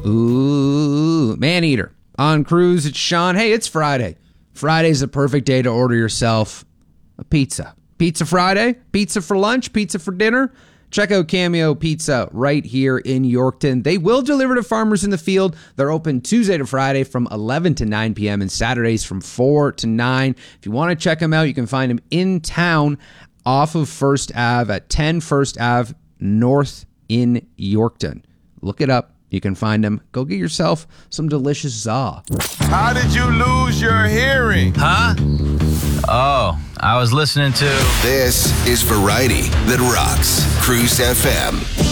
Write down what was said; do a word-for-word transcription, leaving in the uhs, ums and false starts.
Ooh, Maneater. On Cruise, it's Sean. Hey, it's Friday. Friday's a perfect day to order yourself a pizza. Pizza Friday, pizza for lunch, pizza for dinner. Check out Cameo Pizza right here in Yorkton. They will deliver to farmers in the field. They're open Tuesday to Friday from eleven to nine p.m. and Saturdays from four to nine. If you want to check them out, you can find them in town off of First Avenue at ten First Avenue North in Yorkton. Look it up. You can find them. Go get yourself some delicious za. How did you lose your hearing? Huh? Oh, I was listening to... This is Variety that rocks. Cruise F M.